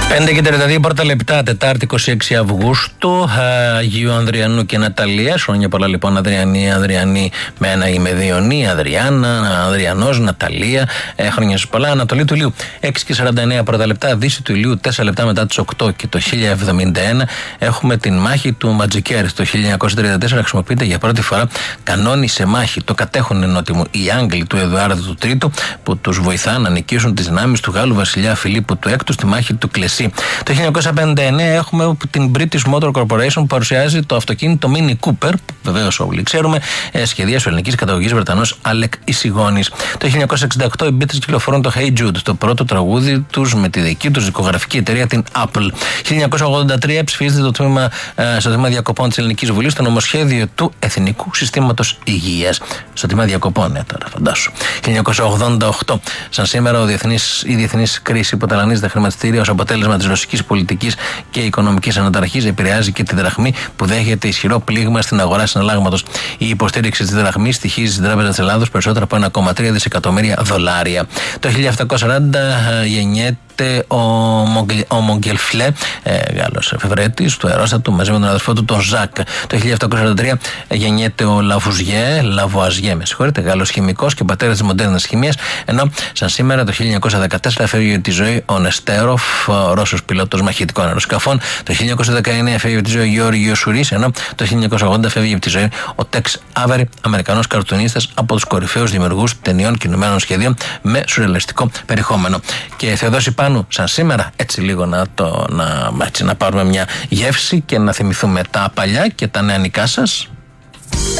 5:32 πρώτα λεπτά, Τετάρτη 26 Αυγούστου, Αγίου Ανδριανού και Ναταλίας. Χρόνια πολλά λοιπόν, Αδριανή με ένα ή με δύο νη, Αδριάννα, Αδριανός, Ναταλία. Χρόνια σας πολλά. Ανατολή του Ηλίου 6:49 πρώτα λεπτά, Δύση του Ηλίου 4 λεπτά μετά τις 8 και το 1071 έχουμε την μάχη του Ματζικέρης. Το 1934 χρησιμοποιείται για πρώτη φορά κανόνι σε μάχη. Το κατέχουν νότιμο οι Άγγλοι του Εδουάρδου του Τρίτου, που τους βοηθά να νικήσουν τις δυνάμεις του Γάλλου βασιλιά Φιλίππου του Έκτου στη μάχη του Κλεσί. Το 1959 έχουμε την British Motor Corporation που παρουσιάζει το αυτοκίνητο Mini Cooper, που βεβαίως όλοι ξέρουμε, σχεδίασε ο ελληνικής καταγωγής Βρετανός Άλεκ Ισιγόνης. Το 1968 οι Beatles κυκλοφορούν το Hey Jude, το πρώτο τραγούδι τους με τη δική τους δικογραφική εταιρεία, την Apple. 1983 ψηφίζεται στο τμήμα διακοπών της Ελληνικής Βουλής το νομοσχέδιο του Εθνικού Συστήματος Υγείας. Στο τμήμα διακοπών, τώρα φαντάσου. 1988, σαν σήμερα η διεθνής κρίση που ταλανίζει τα χρηματιστήρια ως αποτέλεσμα της ρωσικής πολιτικής και οικονομικής αναταραχής επηρεάζει και τη δραχμή, που δέχεται ισχυρό πλήγμα στην αγορά συναλλάγματος. Η υποστήριξη της δραχμής στοιχίζει στην Τράπεζα της Ελλάδος περισσότερο από 1,3 δισεκατομμύρια δολάρια. Το 1740 γεννιέται ο Μογγελφλέ, Γάλλος εφευρέτης του αερόστατου, μαζί με τον αδερφό του τον Ζακ. Το 1743 γεννιέται ο Λαβουαζιέ, Γάλλος χημικός και πατέρας της μοντέρνας χημίας, ενώ σαν σήμερα το 1914 φεύγει τη ζωή ο Νεστέροφ, Ρώσος πιλότος μαχητικών αεροσκαφών. Το 1919 φεύγει τη ζωή ο Γιώργος Σουρίς, ενώ το 1980 φεύγει από τη ζωή ο Τεξ Άβερι, Αμερικανός καρτουνίστας, από τους κορυφαίους δημιουργούς ταινιών κινουμένων σχεδίων με σουρεαλιστικό περιεχόμενο. Και Θεοδόση Πάνου, σαν σήμερα, έτσι λίγο να πάρουμε μια γεύση και να θυμηθούμε τα παλιά και τα νεανικά σας.